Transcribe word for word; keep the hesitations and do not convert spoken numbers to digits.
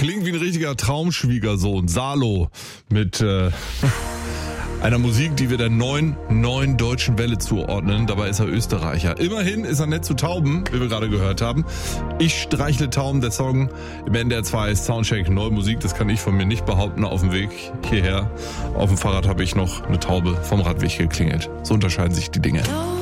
Klingt wie ein richtiger Traumschwiegersohn. Salo mit äh, einer Musik, die wir der neuen, neuen deutschen Welle zuordnen. Dabei ist er Österreicher. Immerhin ist er nett zu Tauben, wie wir gerade gehört haben. Ich streichle Tauben, der Song im N D R zwei Soundcheck, neue Musik. Das kann ich von mir nicht behaupten auf dem Weg hierher. Auf dem Fahrrad habe ich noch eine Taube vom Radweg geklingelt. So unterscheiden sich die Dinge.